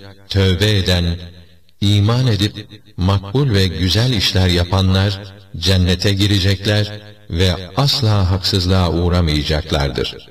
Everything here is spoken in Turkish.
tövbe eden, iman edip makbul ve güzel işler yapanlar cennete girecekler ve asla haksızlığa uğramayacaklardır.